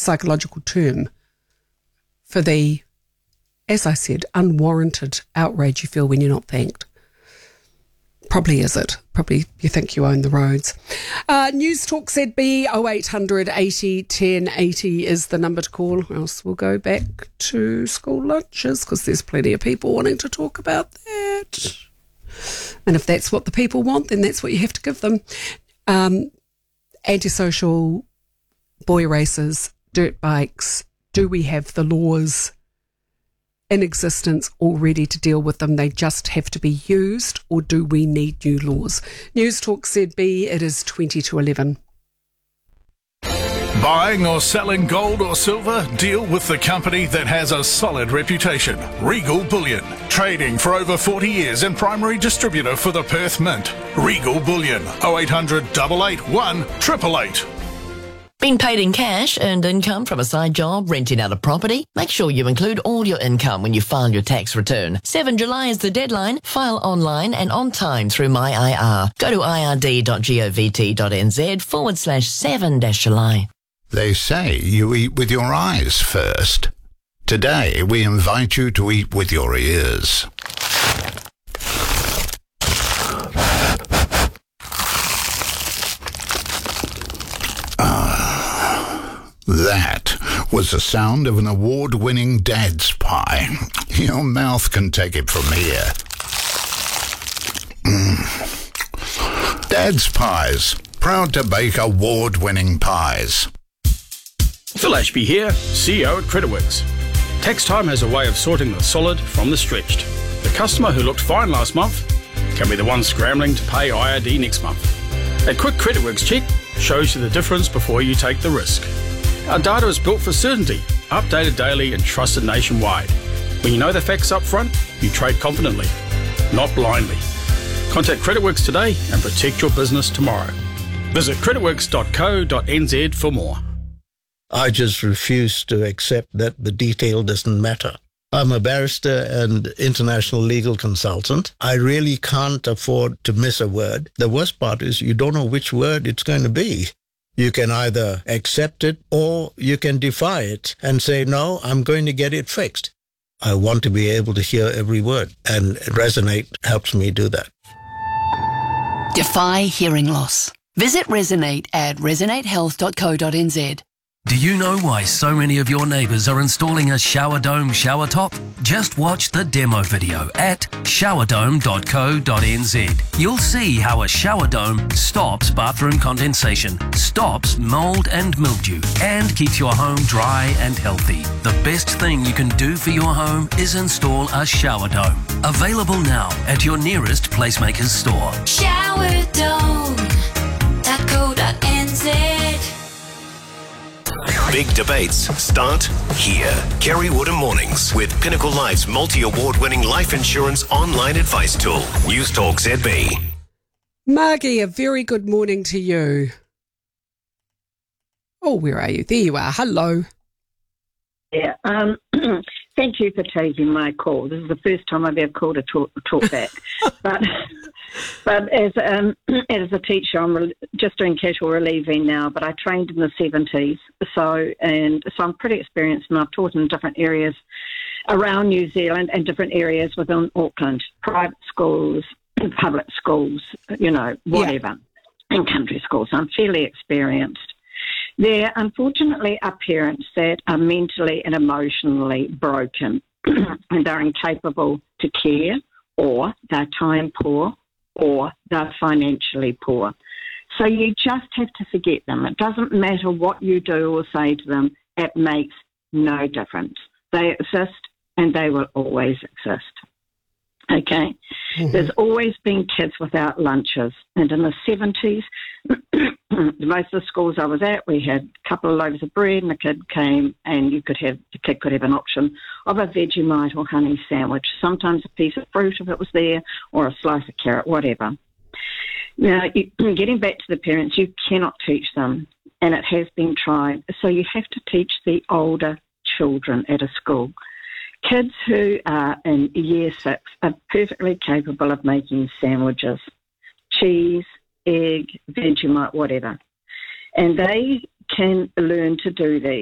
psychological term for the, as I said, unwarranted outrage you feel when you're not thanked. Probably is it. Probably you think you own the roads. News Talk ZB 0800 80 10 80 is the number to call. Or else we'll go back to school lunches because there's plenty of people wanting to talk about that. And if that's what the people want, then that's what you have to give them. Antisocial, boy races, dirt bikes. Do we have the laws in existence already to deal with them? They just have to be used, or do we need new laws? News Talk ZB, it is 20 to 11. Buying or selling gold or silver? Deal with the company that has a solid reputation. Regal Bullion. Trading for over 40 years and primary distributor for the Perth Mint. Regal Bullion. 0800 881 888. Been paid in cash, earned income from a side job, renting out a property? Make sure you include all your income when you file your tax return. 7 July is the deadline. File online and on time through MyIR. Go to ird.govt.nz/7-July. They say you eat with your eyes first. Today, we invite you to eat with your ears. That was the sound of an award-winning Dad's Pie. Your mouth can take it from here. Dad's Pies, proud to bake award-winning pies. Phil Ashby here, CEO at Creditworks. Tax time has a way of sorting the solid from the stretched. The customer who looked fine last month can be the one scrambling to pay IRD next month. A quick Creditworks check shows you the difference before you take the risk. Our data is built for certainty, updated daily and trusted nationwide. When you know the facts up front, you trade confidently, not blindly. Contact Creditworks today and protect your business tomorrow. Visit creditworks.co.nz for more. I just refuse to accept that the detail doesn't matter. I'm a barrister and international legal consultant. I really can't afford to miss a word. The worst part is you don't know which word it's going to be. You can either accept it or you can defy it and say, no, I'm going to get it fixed. I want to be able to hear every word, and Resonate helps me do that. Defy hearing loss. Visit Resonate at resonatehealth.co.nz. Do you know why so many of your neighbours are installing a shower dome shower top? Just watch the demo video at showerdome.co.nz. You'll see how a shower dome stops bathroom condensation, stops mould and mildew, and keeps your home dry and healthy. The best thing you can do for your home is install a shower dome. Available now at your nearest PlaceMakers store. Showerdome.co.nz. Big debates start here. Kerry Woodham Mornings with Pinnacle Life's multi-award-winning life insurance online advice tool. News Talk ZB. Margie, a very good morning to you. Oh, where are you? There you are. Hello. Yeah. Thank you for taking my call. This is the first time I've ever called a talk back. But as a teacher, I'm just doing casual relieving now, but I trained in the 70s. So I'm pretty experienced, and I've taught in different areas around New Zealand and different areas within Auckland, private schools, public schools, whatever, and country schools. I'm fairly experienced. There, unfortunately, are parents that are mentally and emotionally broken and they're incapable to care, or they're time poor, or they're financially poor. So you just have to forget them. It doesn't matter what you do or say to them. It makes no difference. They exist and they will always exist. Okay? Mm-hmm. There's always been kids without lunches. And in the 70s, most of the schools I was at, we had a couple of loaves of bread, and the kid came, and the kid could have an option of a Vegemite or honey sandwich, sometimes a piece of fruit if it was there, or a slice of carrot, whatever. Now, getting back to the parents, you cannot teach them, and it has been tried. So you have to teach the older children at a school. Kids who are in year 6 are perfectly capable of making sandwiches, cheese, egg, Vegemite, whatever. And they can learn to do these.